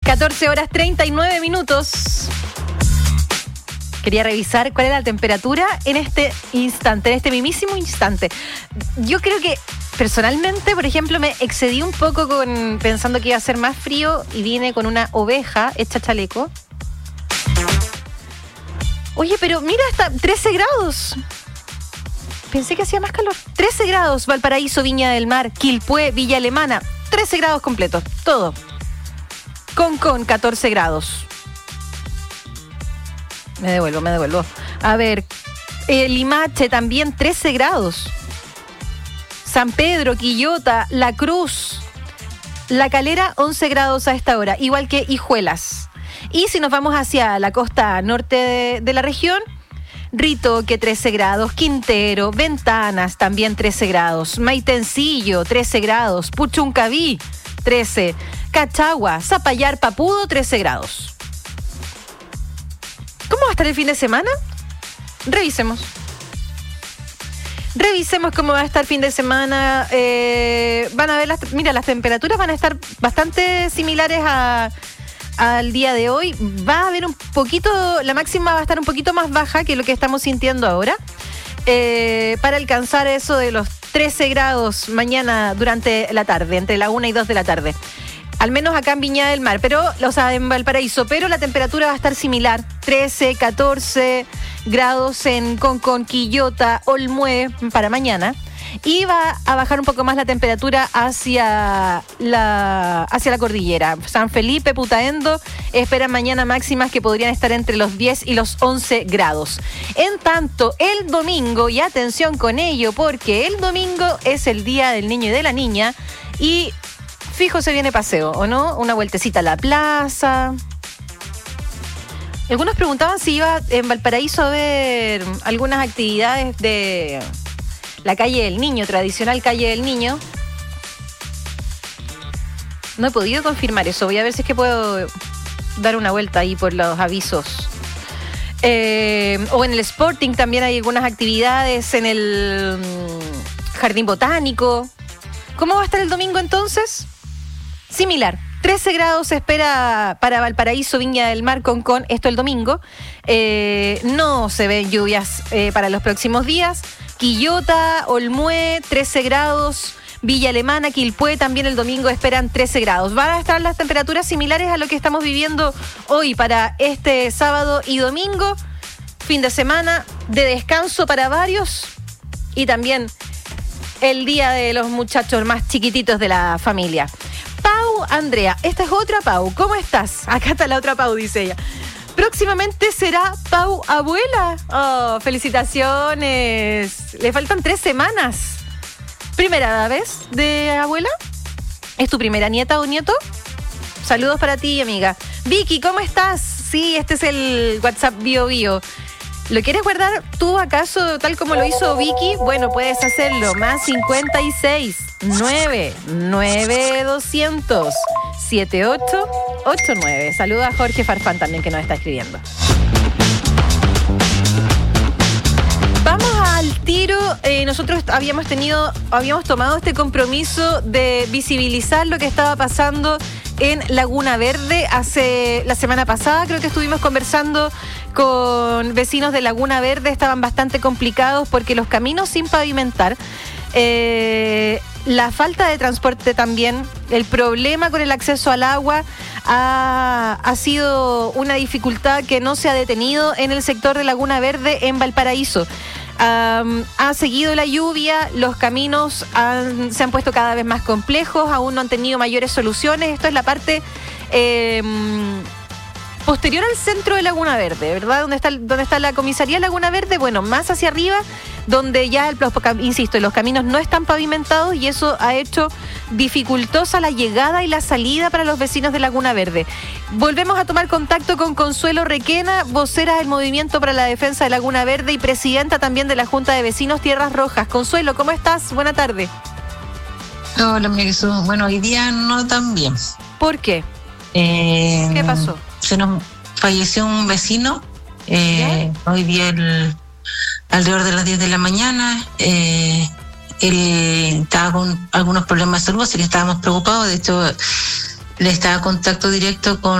14:39. Quería revisar cuál era la temperatura en este instante, en este mismísimo instante. Yo creo que personalmente, por ejemplo, me excedí un poco pensando que iba a ser más frío y vine con una oveja hecha chaleco. Oye, pero mira, hasta 13 grados. Pensé que hacía más calor. 13 grados, Valparaíso, Viña del Mar, Quilpué, Villa Alemana. 13 grados completos, todo. Concón, 14 grados. Me devuelvo. A ver, Limache también 13 grados. San Pedro, Quillota, La Cruz, La Calera 11 grados a esta hora, igual que Hijuelas. Y si nos vamos hacia la costa norte de la región, Ritoque 13 grados, Quintero, Ventanas también 13 grados, Maitencillo 13 grados, Puchuncaví 13, Cachagua, Zapallar, Papudo 13 grados. ¿Cómo va a estar el fin de semana? Revisemos cómo va a estar el fin de semana. Van a ver, las temperaturas van a estar bastante similares al día de hoy. Va a haber un poquito, la máxima va a estar un poquito más baja que lo que estamos sintiendo ahora, para alcanzar eso de los 13 grados mañana durante la tarde, entre la 1 y 2 de la tarde. Al menos acá en Viña del Mar, en Valparaíso, pero la temperatura va a estar similar, 13, 14 grados en Concón, Quillota, Olmué para mañana, y va a bajar un poco más la temperatura hacia la cordillera. San Felipe, Putaendo, esperan mañana máximas que podrían estar entre los 10 y los 11 grados. En tanto, el domingo, y atención con ello, porque el domingo es el Día del Niño y de la Niña, y fijo se viene paseo, ¿o no? Una vueltecita a la plaza. Algunos preguntaban si iba en Valparaíso a ver algunas actividades de la calle del Niño, tradicional calle del Niño. No he podido confirmar eso. Voy a ver si es que puedo dar una vuelta ahí por los avisos. O en el Sporting también hay algunas actividades, en el Jardín Botánico. ¿Cómo va a estar el domingo entonces? Similar, 13 grados se espera para Valparaíso, Viña del Mar, Concón, esto el domingo. No se ven lluvias para los próximos días. Quillota, Olmué, 13 grados. Villa Alemana, Quilpué, también el domingo esperan 13 grados. Van a estar las temperaturas similares a lo que estamos viviendo hoy para este sábado y domingo. Fin de semana de descanso para varios. Y también el día de los muchachos más chiquititos de la familia. Pau Andrea, esta es otra Pau. ¿Cómo estás? Acá está la otra Pau, dice ella. Próximamente será Pau abuela. Oh, felicitaciones. Le faltan 3 semanas. ¿Primera vez de abuela? ¿Es tu primera nieta o nieto? Saludos para ti, amiga. Vicky, ¿cómo estás? Sí, este es el WhatsApp Bio. ¿Lo quieres guardar tú acaso tal como lo hizo Vicky? Bueno, puedes hacerlo. Más 56 9 200 7889. Saluda a Jorge Farfán también, que nos está escribiendo. Vamos al tiro. Nosotros habíamos tomado este compromiso de visibilizar lo que estaba pasando en Laguna Verde. La semana pasada creo que estuvimos conversando con vecinos de Laguna Verde. Estaban bastante complicados porque los caminos sin pavimentar, la falta de transporte también, el problema con el acceso al agua ha sido una dificultad que no se ha detenido en el sector de Laguna Verde en Valparaíso. Ha seguido la lluvia, los caminos se han puesto cada vez más complejos, aún no han tenido mayores soluciones. Esto es la parte posterior al centro de Laguna Verde, ¿verdad? ¿Dónde está la comisaría Laguna Verde? Bueno, más hacia arriba, donde ya, insisto, los caminos no están pavimentados y eso ha hecho dificultosa la llegada y la salida para los vecinos de Laguna Verde. Volvemos a tomar contacto con Consuelo Requena, vocera del Movimiento para la Defensa de Laguna Verde y presidenta también de la Junta de Vecinos Tierras Rojas. Consuelo, ¿cómo estás? Buena tarde. Hola, María Jesús. Bueno, hoy día no tan bien. ¿Por qué? ¿Qué pasó? Se nos falleció un vecino hoy día alrededor de las 10 de la mañana. Él estaba con algunos problemas de salud, así que estábamos preocupados. De hecho, le estaba en contacto directo con